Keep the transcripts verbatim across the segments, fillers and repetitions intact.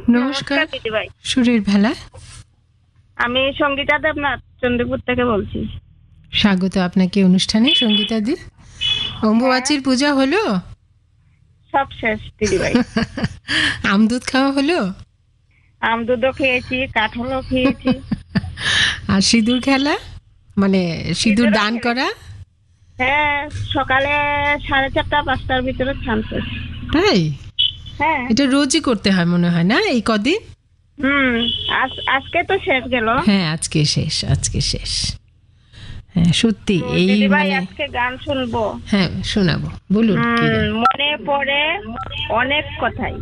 নমস্কার দিদিভাই, সুরের ভেলা। আমি সঙ্গীতা দেবনাথ চন্দ্রপুর থেকে বলছি। স্বাগত আপনাকে অনুষ্ঠানে সঙ্গীতা দি। অম্বুবাচীর পূজা হলো? সব শেষ দিদিভাই। আম দুধ খাওয়া হলো? আম দুধও খেয়েছি, কাঁঠালও খেয়েছি। আর সিঁদুর খেলা, মানে সিঁদুর দান করা? হ্যাঁ, সকালে সাড়ে চারটা পাঁচটার ভিতরে স্নান করছি। তাই? হ্যাঁ, এটা রোজই করতে হয় মনে হয় না এই কদিন? হুম আজকে তো শেষ গেল। হ্যাঁ, আজকে শেষ, আজকে শেষ। হ্যাঁ সত্যি এই দিদিভাই, মানে আজকে গান শুনবো। হ্যাঁ শোনাবো, বলুন কি গান? মনে পড়ে অনেক কথাই,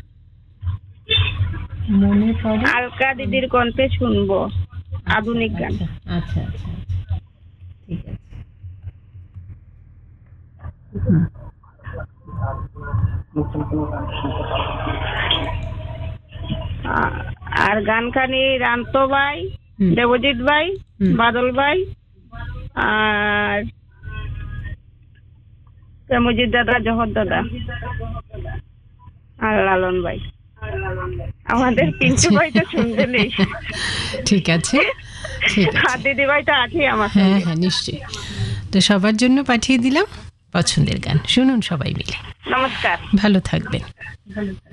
মনে পড়ে আলকা দিদির কণ্ঠে শুনবো আধুনিক গান। আচ্ছা আচ্ছা ঠিক আছে। আর গান খানি রান্ত ভাই, দেবজিৎ ভাই, বাদল ভাই, আর প্রেমজিৎ দাদা, জহর দাদা, আর লালন ভাই। আমাদের তিনটে ভাই তো শুনতে নেই। ঠিক আছে ঠিক আছে। আর দিদি ভাই তো আছে আমার। হ্যাঁ হ্যাঁ নিশ্চয়ই। তো সবার জন্য পাঠিয়ে দিলাম পছন্দের গান, শুনুন সবাই মিলে। নমস্কার, ভালো থাকবেন।